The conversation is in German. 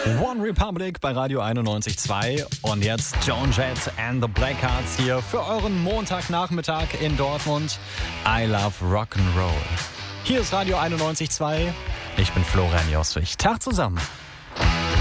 One Republic bei Radio 91.2 und jetzt Joan Jett and the Blackhearts hier für euren Montagnachmittag in Dortmund. I love Rock'n'Roll. Hier ist Radio 91.2. Ich bin Florian Jostrich. Tag zusammen.